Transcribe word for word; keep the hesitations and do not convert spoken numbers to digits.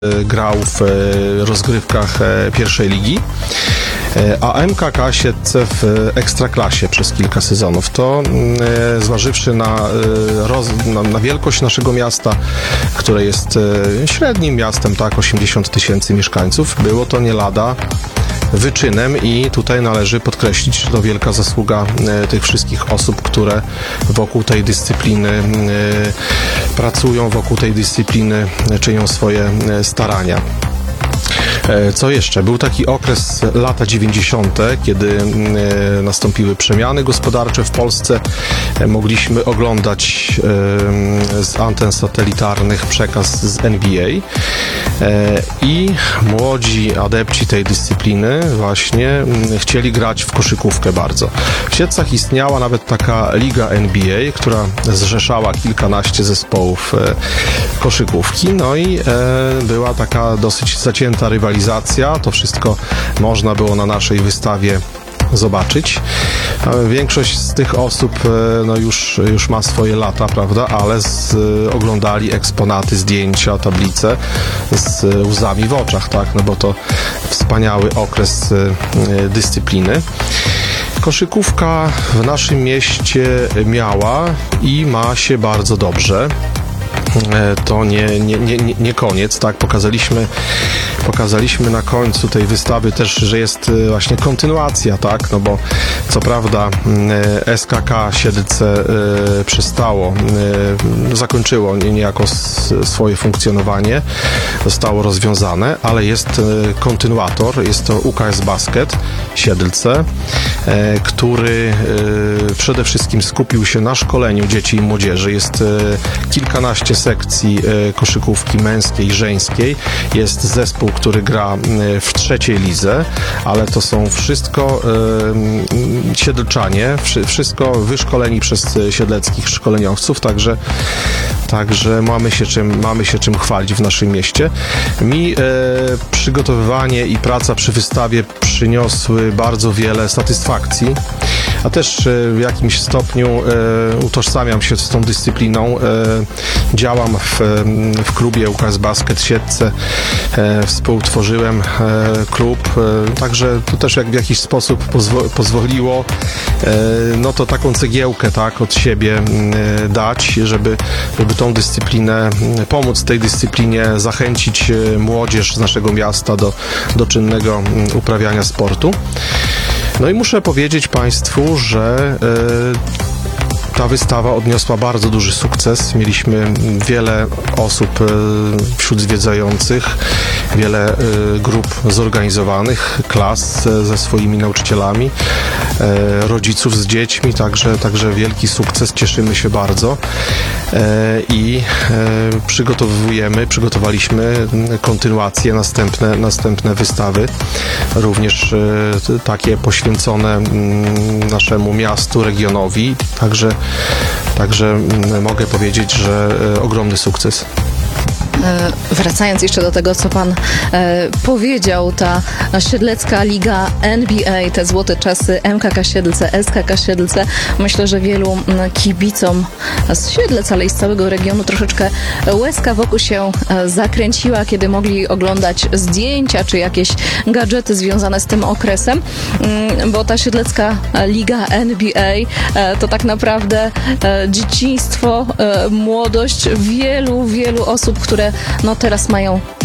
grał w rozgrywkach pierwszej ligi, a M K K Siedlce w Ekstraklasie przez kilka sezonów. To zważywszy na, roz, na, na wielkość naszego miasta, które jest średnim miastem, tak, osiemdziesiąt tysięcy mieszkańców, było to nie lada wyczynem i tutaj należy podkreślić, że to wielka zasługa tych wszystkich osób, które wokół tej dyscypliny pracują, wokół tej dyscypliny czynią swoje starania. Co jeszcze? Był taki okres lata dziewięćdziesiąte, kiedy nastąpiły przemiany gospodarcze w Polsce. Mogliśmy oglądać z anten satelitarnych przekaz z N B A i młodzi adepci tej dyscypliny właśnie chcieli grać w koszykówkę bardzo. W Siedlcach istniała nawet taka liga N B A, która zrzeszała kilkanaście zespołów koszykówki, no i była taka dosyć zacięta rywalizacja. To wszystko można było na naszej wystawie zobaczyć. Większość z tych osób no już, już ma swoje lata, prawda, ale z, oglądali eksponaty, zdjęcia, tablice z łzami w oczach, tak, no bo to wspaniały okres dyscypliny. Koszykówka w naszym mieście miała i ma się bardzo dobrze. To nie, nie, nie, nie koniec, tak, pokazaliśmy pokazaliśmy na końcu tej wystawy też, że jest właśnie kontynuacja, tak, no bo co prawda S K K Siedlce przestało, zakończyło niejako swoje funkcjonowanie, zostało rozwiązane, ale jest kontynuator, jest to U K S Basket Siedlce, który przede wszystkim skupił się na szkoleniu dzieci i młodzieży. Jest kilkanaście sekcji koszykówki męskiej i żeńskiej. Jest zespół, który gra w trzeciej lidze, ale to są wszystko e, siedlczanie, wszystko wyszkoleni przez siedleckich szkoleniowców, także, także mamy się czym, mamy się czym chwalić w naszym mieście. Mi e, przygotowywanie i praca przy wystawie przyniosły bardzo wiele satysfakcji, a też w jakimś stopniu e, utożsamiam się z tą dyscypliną. E, działam w, w klubie U K S Basket Siedlce, e, współtworzyłem e, klub, e, także to też jak w jakiś sposób pozwo- pozwoliło e, no to taką cegiełkę, tak, od siebie e, dać, żeby, żeby tą dyscyplinę, pomóc tej dyscyplinie, zachęcić młodzież z naszego miasta do, do czynnego uprawiania sportu. No i muszę powiedzieć Państwu, że e, ta wystawa odniosła bardzo duży sukces. Mieliśmy wiele osób e, wśród zwiedzających, wiele e, grup zorganizowanych, klas e, ze swoimi nauczycielami, e, rodziców z dziećmi, także, także wielki sukces, cieszymy się bardzo e, i e, przygotowujemy, przygotowaliśmy kontynuację, następne, następne wystawy, również e, takie poświęcone m, naszemu miastu, regionowi, także Także mogę powiedzieć, że ogromny sukces. Wracając jeszcze do tego, co Pan e, powiedział, ta Siedlecka Liga N B A, te złote czasy M K K Siedlce, S K K Siedlce, myślę, że wielu kibicom z Siedlec, ale i z całego regionu troszeczkę łezka wokół się zakręciła, kiedy mogli oglądać zdjęcia czy jakieś gadżety związane z tym okresem, bo ta Siedlecka Liga N B A to tak naprawdę dzieciństwo, młodość wielu, wielu osób, które no teraz mają